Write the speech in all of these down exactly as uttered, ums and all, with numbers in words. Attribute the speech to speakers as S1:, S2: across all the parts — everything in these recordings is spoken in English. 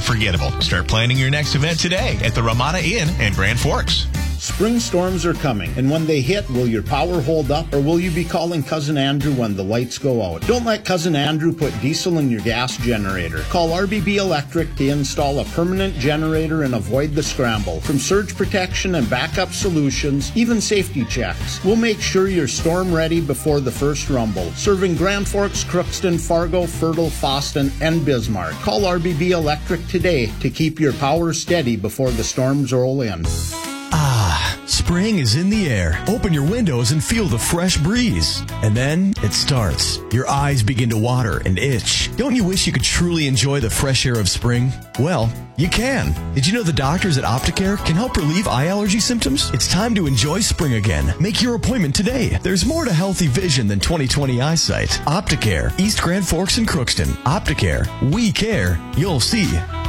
S1: unforgettable. Start planning your next event today at the Ramada Inn in Grand Forks.
S2: Spring storms are coming, and when they hit, will your power hold up, or will you be calling Cousin Andrew when the lights go out? Don't let Cousin Andrew put diesel in your gas generator. Call R B B Electric to install a permanent generator and avoid the scramble. From surge protection and backup solutions, even safety checks, we'll make sure you're storm ready before the first rumble. Serving Grand Forks, Crookston, Fargo, Fertile, Foston, and Bismarck. Call R B B Electric today to keep your power steady before the storms roll in.
S3: Ah, spring is in the air. Open your windows and feel the fresh breeze. And then it starts. Your eyes begin to water and itch. Don't you wish you could truly enjoy the fresh air of spring? Well, you can. Did you know the doctors at Opticare can help relieve eye allergy symptoms? It's time to enjoy spring again. Make your appointment today. There's more to healthy vision than twenty twenty eyesight. Opticare, East Grand Forks and Crookston. Opticare, we care. You'll see.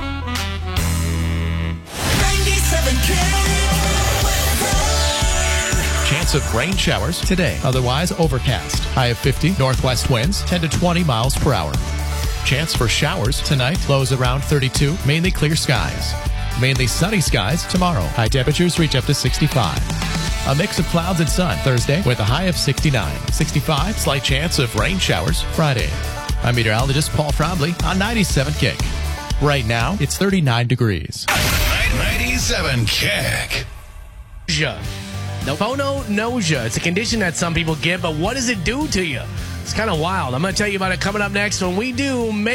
S4: Chance of rain showers today. Otherwise overcast. High of fifty. Northwest winds ten to twenty miles per hour. Chance for showers tonight. Lows around thirty-two. Mainly clear skies. Mainly sunny skies tomorrow. High temperatures reach up to sixty-five. A mix of clouds and sun Thursday with a high of sixty-nine. sixty-five. Slight chance of rain showers Friday. I'm meteorologist Paul Frobley on ninety-seven Kick. Right now, it's thirty-nine degrees.
S1: ninety-seven Kick.
S5: Phononausea. It's a condition that some people get, but what does it do to you? It's kind of wild. I'm going to tell you about it coming up next when we do